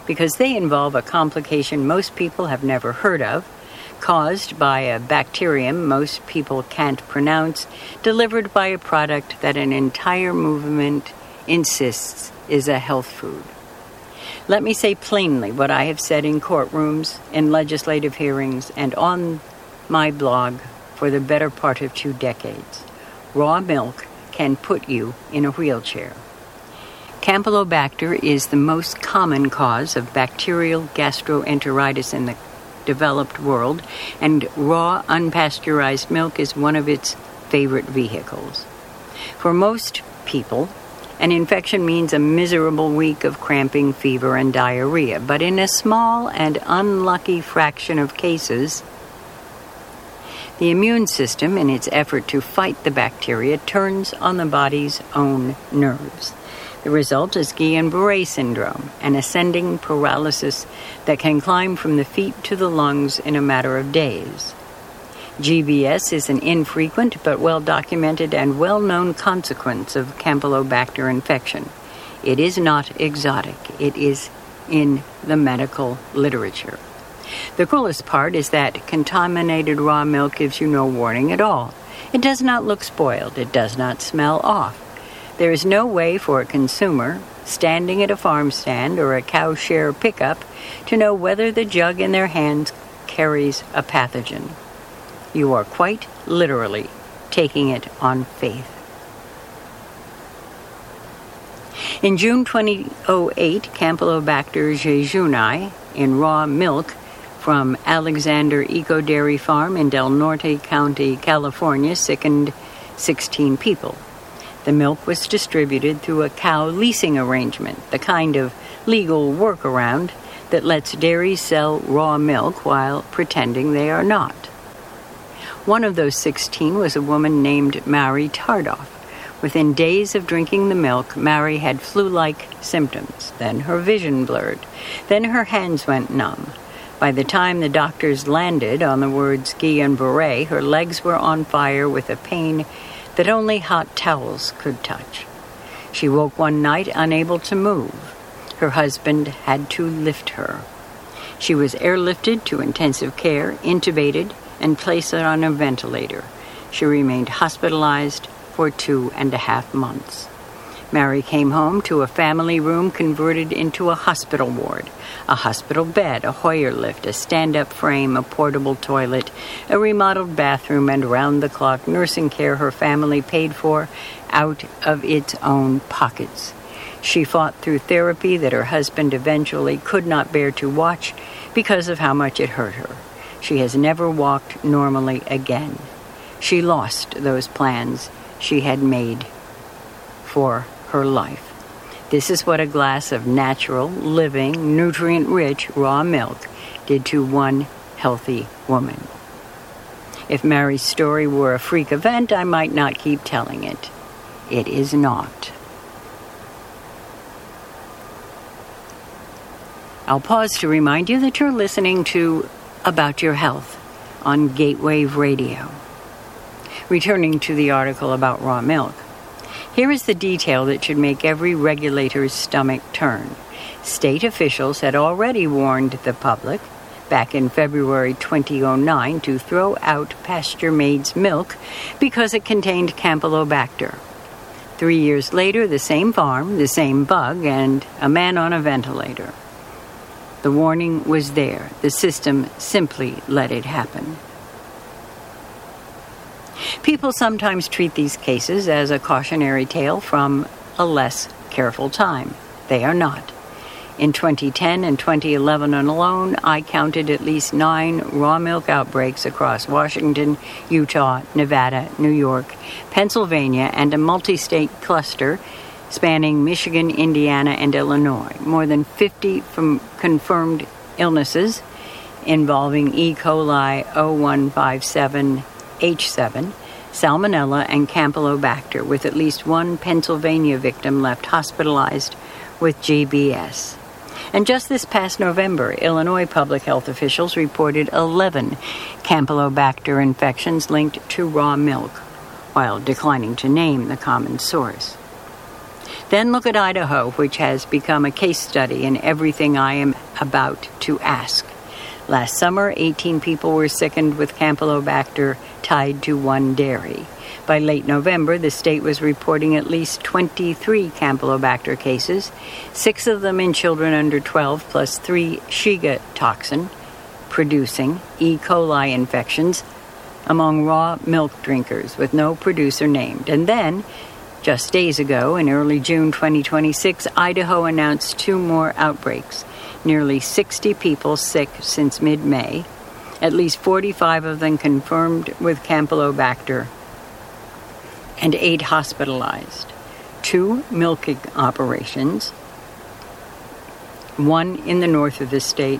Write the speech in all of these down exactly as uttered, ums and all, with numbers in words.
because they involve a complication most people have never heard of, caused by a bacterium most people can't pronounce, delivered by a product that an entire movement insists is a health food. Let me say plainly what I have said in courtrooms, in legislative hearings, and on my blog for the better part of two decades. Raw milk can put you in a wheelchair. Campylobacter is the most common cause of bacterial gastroenteritis in the developed world, and raw, unpasteurized milk is one of its favorite vehicles. For most people, an infection means a miserable week of cramping, fever, and diarrhea, but in a small and unlucky fraction of cases, the immune system, in its effort to fight the bacteria, turns on the body's own nerves. The result is Guillain-Barré syndrome, an ascending paralysis that can climb from the feet to the lungs in a matter of days. G B S is an infrequent but well-documented and well-known consequence of Campylobacter infection. It is not exotic. It is in the medical literature. The cruelest part is that contaminated raw milk gives you no warning at all. It does not look spoiled. It does not smell off. There is no way for a consumer, standing at a farm stand or a cow share pickup, to know whether the jug in their hands carries a pathogen. You are quite literally taking it on faith. In June twenty oh eight, Campylobacter jejuni in raw milk from Alexander Eco Dairy Farm in Del Norte County, California, sickened sixteen people. The milk was distributed through a cow leasing arrangement, the kind of legal workaround that lets dairies sell raw milk while pretending they are not. One of those sixteen was a woman named Mary Tardoff. Within days of drinking the milk, Mary had flu-like symptoms. Then her vision blurred. Then her hands went numb. By the time the doctors landed on the words Guillain-Barré, her legs were on fire with a pain that only hot towels could touch. She woke one night unable to move. Her husband had to lift her. She was airlifted to intensive care, intubated, and placed on a ventilator. She remained hospitalized for two and a half months. Mary came home to a family room converted into a hospital ward, a hospital bed, a Hoyer lift, a stand-up frame, a portable toilet, a remodeled bathroom, and round-the-clock nursing care her family paid for out of its own pockets. She fought through therapy that her husband eventually could not bear to watch because of how much it hurt her. She has never walked normally again. She lost those plans she had made for her life. This is what a glass of natural, living, nutrient-rich raw milk did to one healthy woman. If Mary's story were a freak event, I might not keep telling it. It is not. I'll pause to remind you that you're listening to About Your Health on Gatewave Radio. Returning to the article about raw milk, here is the detail that should make every regulator's stomach turn. State officials had already warned the public back in February twenty oh nine to throw out Pasture-Maid's milk because it contained Campylobacter. Three years later, the same farm, the same bug, and a man on a ventilator. The warning was there. The system simply let it happen. People sometimes treat these cases as a cautionary tale from a less careful time. They are not. In twenty ten and twenty eleven alone, I counted at least nine raw milk outbreaks across Washington, Utah, Nevada, New York, Pennsylvania, and a multi-state cluster spanning Michigan, Indiana, and Illinois. More than fifty from confirmed illnesses involving E. coli oh one five seven H seven, Salmonella, and Campylobacter, with at least one Pennsylvania victim left hospitalized with G B S. And just this past November, Illinois public health officials reported eleven Campylobacter infections linked to raw milk, while declining to name the common source. Then look at Idaho, which has become a case study in everything I am about to ask. Last summer, eighteen people were sickened with Campylobacter tied to one dairy. By late November, the state was reporting at least twenty-three Campylobacter cases, six of them in children under twelve, plus three Shiga toxin producing E. coli infections among raw milk drinkers, with no producer named. And then, just days ago, in early June twenty twenty-six, Idaho announced two more outbreaks. Nearly sixty people sick since mid-May, at least forty-five of them confirmed with Campylobacter, and eight hospitalized. Two milking operations, one in the north of the state,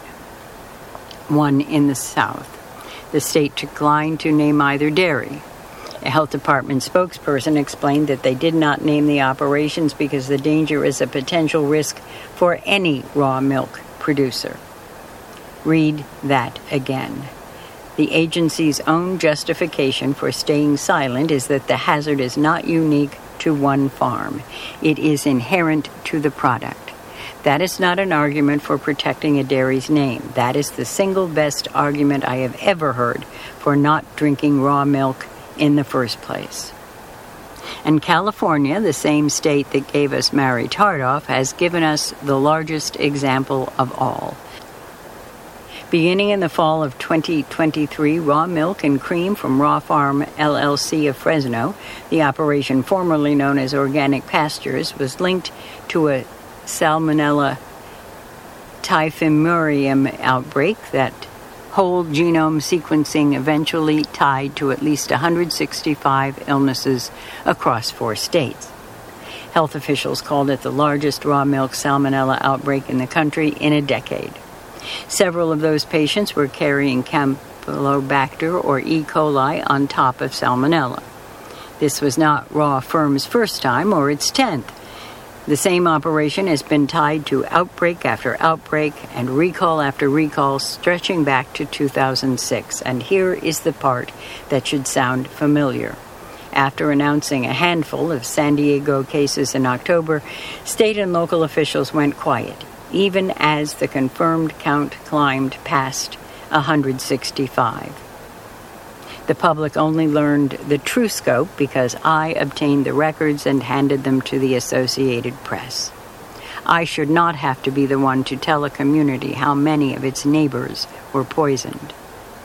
one in the south. The state declined to name either dairy. A health department spokesperson explained that they did not name the operations because the danger is a potential risk for any raw milk producer. Read that again. The agency's own justification for staying silent is that the hazard is not unique to one farm. It is inherent to the product. That is not an argument for protecting a dairy's name. That is the single best argument I have ever heard for not drinking raw milk in the first place. And California, the same state that gave us Mary Tardoff, has given us the largest example of all. Beginning in the fall of twenty twenty-three, raw milk and cream from Raw Farm L L C of Fresno, the operation formerly known as Organic Pastures, was linked to a Salmonella typhimurium outbreak that whole genome sequencing eventually tied to at least one hundred sixty-five illnesses across four states. Health officials called it the largest raw milk salmonella outbreak in the country in a decade. Several of those patients were carrying Campylobacter or E. coli on top of salmonella. This was not Raw Firm's first time or its tenth. The same operation has been tied to outbreak after outbreak and recall after recall, stretching back to two thousand six. And here is the part that should sound familiar. After announcing a handful of San Diego cases in October, state and local officials went quiet, even as the confirmed count climbed past one hundred sixty-five. The public only learned the true scope because I obtained the records and handed them to the Associated Press. I should not have to be the one to tell a community how many of its neighbors were poisoned.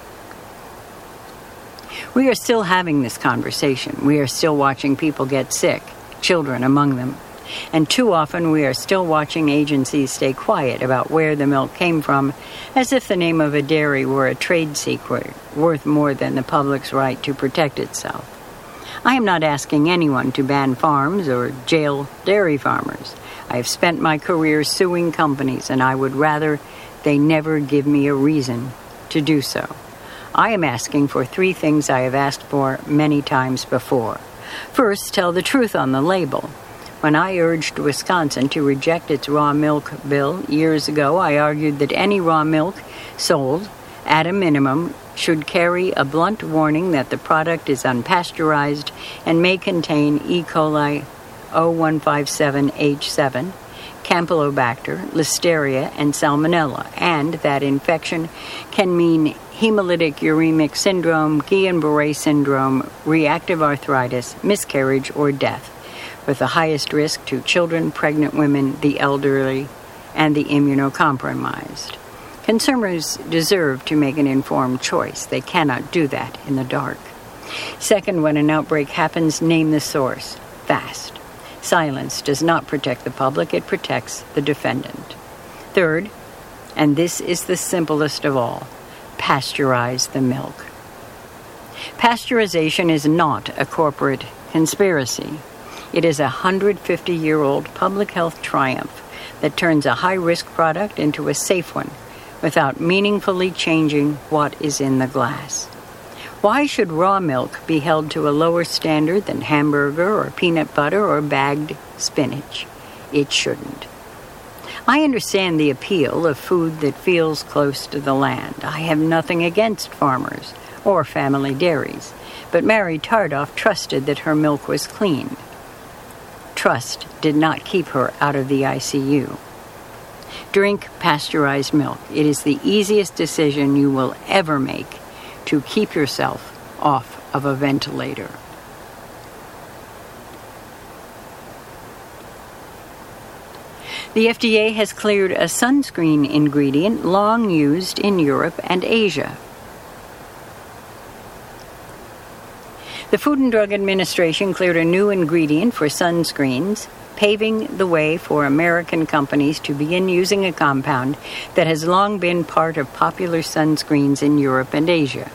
We are still having this conversation. We are still watching people get sick, children among them. And too often we are still watching agencies stay quiet about where the milk came from, as if the name of a dairy were a trade secret worth more than the public's right to protect itself. I am not asking anyone to ban farms or jail dairy farmers. I have spent my career suing companies, and I would rather they never give me a reason to do so. I am asking for three things I have asked for many times before. First, tell the truth on the label. When I urged Wisconsin to reject its raw milk bill years ago, I argued that any raw milk sold, at a minimum, should carry a blunt warning that the product is unpasteurized and may contain E. coli zero one five seven H seven, Campylobacter, Listeria, and Salmonella, and that infection can mean hemolytic uremic syndrome, Guillain-Barré syndrome, reactive arthritis, miscarriage, or death, with the highest risk to children, pregnant women, the elderly, and the immunocompromised. Consumers deserve to make an informed choice. They cannot do that in the dark. Second, when an outbreak happens, name the source. Fast. Silence does not protect the public, it protects the defendant. Third, and this is the simplest of all, pasteurize the milk. Pasteurization is not a corporate conspiracy. It is a one hundred fifty-year-old public health triumph that turns a high-risk product into a safe one without meaningfully changing what is in the glass. Why should raw milk be held to a lower standard than hamburger or peanut butter or bagged spinach? It shouldn't. I understand the appeal of food that feels close to the land. I have nothing against farmers or family dairies, but Mary Tardoff trusted that her milk was clean. trust did not keep her out of the I C U. Drink pasteurized milk. It is the easiest decision you will ever make to keep yourself off of a ventilator. The F D A has cleared a sunscreen ingredient long used in Europe and Asia. The Food and Drug Administration cleared a new ingredient for sunscreens, paving the way for American companies to begin using a compound that has long been part of popular sunscreens in Europe and Asia.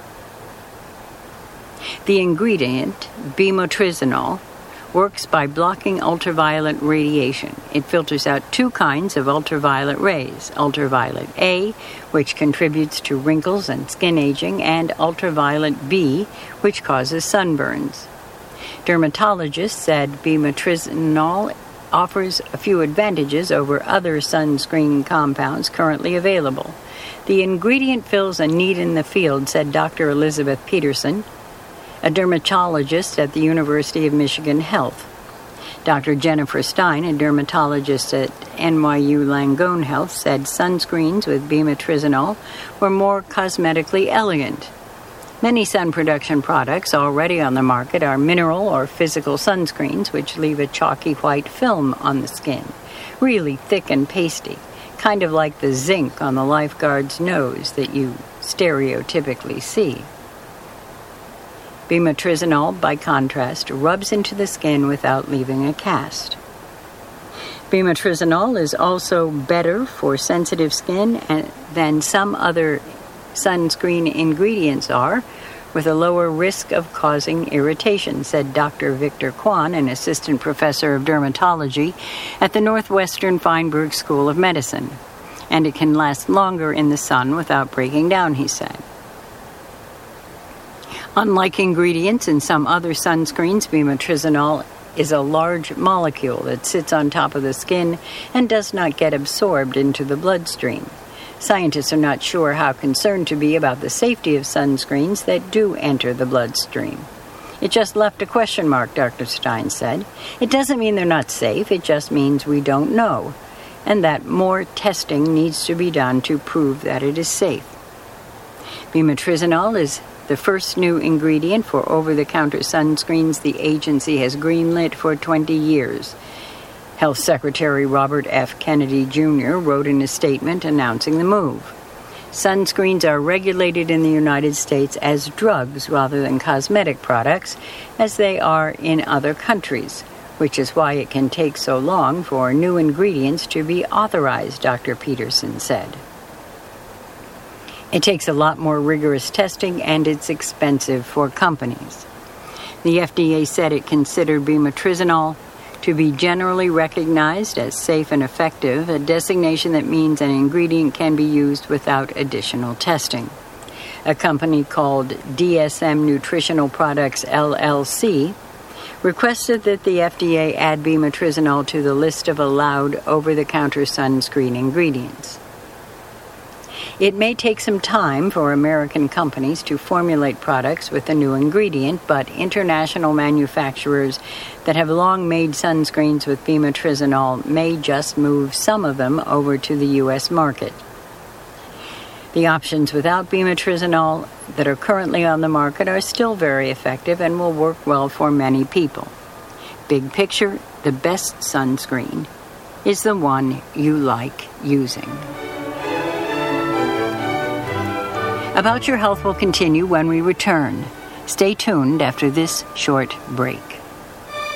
The ingredient, bimotrizanol, works by blocking ultraviolet radiation. It filters out two kinds of ultraviolet rays, ultraviolet A, which contributes to wrinkles and skin aging, and ultraviolet B, which causes sunburns. Dermatologists said bimotrizanol offers a few advantages over other sunscreen compounds currently available. The ingredient fills a need in the field, said Doctor Elizabeth Peterson, a dermatologist at the University of Michigan Health. Doctor Jennifer Stein, a dermatologist at N Y U Langone Health, said sunscreens with bimotrizanol were more cosmetically elegant. Many sun production products already on the market are mineral or physical sunscreens, which leave a chalky white film on the skin, really thick and pasty, kind of like the zinc on the lifeguard's nose that you stereotypically see. Bimotrizanol, by contrast, rubs into the skin without leaving a cast. Bimotrizanol is also better for sensitive skin than some other sunscreen ingredients are, with a lower risk of causing irritation, said Doctor Victor Kwan, an assistant professor of dermatology at the Northwestern Feinberg School of Medicine. And it can last longer in the sun without breaking down, he said. Unlike ingredients in some other sunscreens, bimotrizanol is a large molecule that sits on top of the skin and does not get absorbed into the bloodstream. Scientists are not sure how concerned to be about the safety of sunscreens that do enter the bloodstream. It just left a question mark, Doctor Stein said. It doesn't mean they're not safe, it just means we don't know, and that more testing needs to be done to prove that it is safe. Bimotrizanol is the first new ingredient for over-the-counter sunscreens the agency has greenlit for twenty years. Health Secretary Robert F. Kennedy Junior wrote in a statement announcing the move. Sunscreens are regulated in the United States as drugs rather than cosmetic products, as they are in other countries, which is why it can take so long for new ingredients to be authorized, Doctor Peterson said. It takes a lot more rigorous testing, and it's expensive for companies. The F D A said it considered bimotrizanol to be generally recognized as safe and effective, a designation that means an ingredient can be used without additional testing. A company called D S M Nutritional Products, L L C, requested that the F D A add bimotrizanol to the list of allowed over-the-counter sunscreen ingredients. It may take some time for American companies to formulate products with the new ingredient, but international manufacturers that have long made sunscreens with bimotrizanol may just move some of them over to the U S market. The options without bimotrizanol that are currently on the market are still very effective and will work well for many people. Big picture, the best sunscreen is the one you like using. About Your Health will continue when we return. Stay tuned after this short break.